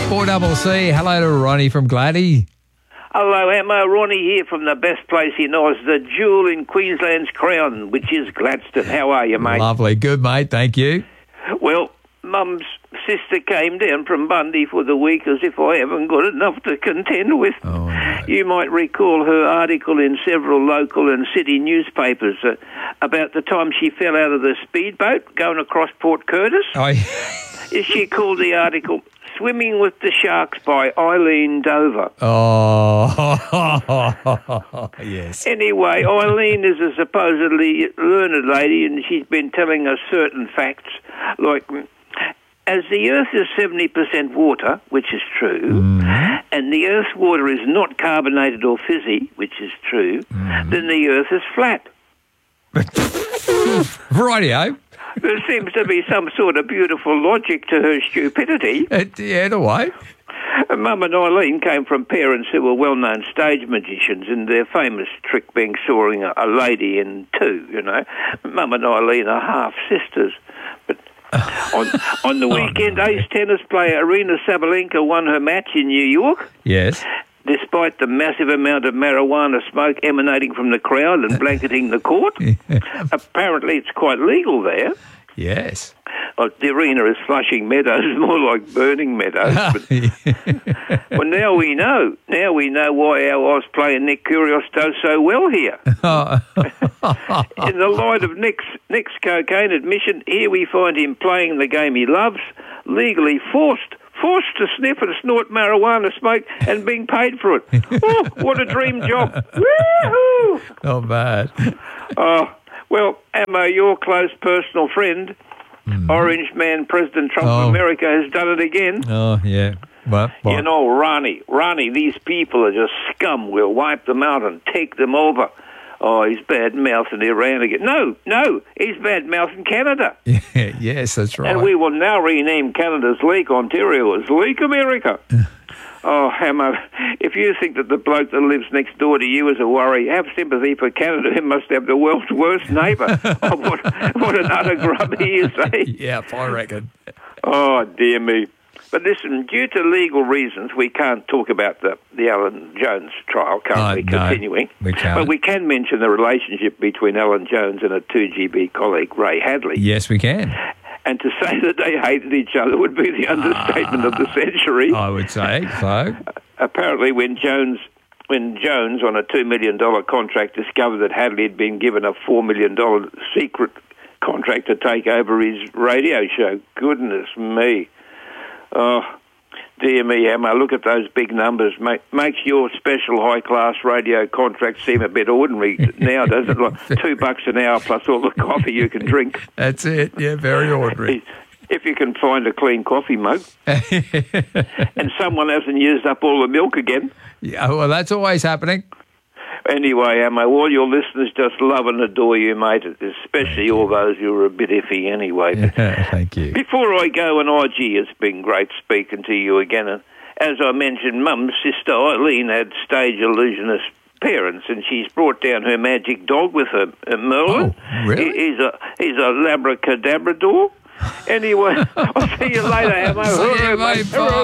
4CC. Hello to Ronnie from Gladdy. Hello, Emma. Ronnie here from the best place in Oz, the jewel in Queensland's crown, which is Gladstone. How are you, mate? Lovely. Good, mate. Thank you. Well, Mum's sister came down from Bundy for the week as if I haven't got enough to contend with. Oh, no. You might recall her article in several local and city newspapers about the time she fell out of the speedboat going across Port Curtis. Oh, She called the article Swimming with the Sharks by Eileen Dover. oh. Yes. Anyway, Eileen is a supposedly learned lady, and she's been telling us certain facts, like, as the Earth is 70% water, which is true, and the Earth's water is not carbonated or fizzy, which is true, then the Earth is flat. Rightio. There seems to be some sort of beautiful logic to her stupidity. Yeah, in a way. Mum and Eileen came from parents who were well-known stage magicians, and their famous trick being sawing a lady in two, you know. Mum and Eileen are half-sisters. But on the weekend, ace tennis player Aryna Sabalenka won her match in New York. Yes. Despite the massive amount of marijuana smoke emanating from the crowd and blanketing the court. Apparently it's quite legal there. Yes. The arena is Flushing Meadows, more like Burning Meadows. But, well, now we know. Now we know why our Oz player Nick Kyrgios does so well here. In the light of Nick's cocaine admission, here we find him playing the game he loves, legally forced to sniff and snort marijuana smoke and being paid for it. Oh, what a dream job. Woo-hoo! Not bad. Oh, well, Emma, your close personal friend, Orange Man President Trump of America, has done it again. Oh, yeah. What? You know, Ronnie, these people are just scum. We'll wipe them out and take them over. Oh, he's bad-mouthing Iran again. No, he's bad-mouthing Canada. Yes, that's right. And we will now rename Canada's Lake Ontario as Lake America. Oh, Emma, if you think that the bloke that lives next door to you is a worry, have sympathy for Canada. He must have the world's worst neighbour. Oh, what an utter grub he is, eh? Yeah, I reckon. Oh, dear me. But listen, due to legal reasons, we can't talk about the Alan Jones trial currently continuing. We can't. But we can mention the relationship between Alan Jones and a 2GB colleague, Ray Hadley. Yes, we can. And to say that they hated each other would be the understatement of the century. I would say so. Apparently, when Jones, on a $2 million contract, discovered that Hadley had been given a $4 million secret contract to take over his radio show, goodness me. Oh, dear me, Emma, look at those big numbers. Makes your special high-class radio contract seem a bit ordinary now, doesn't it? Like $2 an hour plus all the coffee you can drink. That's it, yeah, very ordinary. If you can find a clean coffee mug. And someone hasn't used up all the milk again. Yeah, well, that's always happening. Anyway, Emma, all your listeners just love and adore you, mate, especially all those who are a bit iffy anyway. Yeah, thank you. Before I go, and IG, it's been great speaking to you again. And as I mentioned, Mum's sister Eileen had stage illusionist parents, and she's brought down her magic dog with her, Merlin. Oh, really? He's a Labracadabrador. Anyway, I'll see you later, Emma. See you, mate. Bye.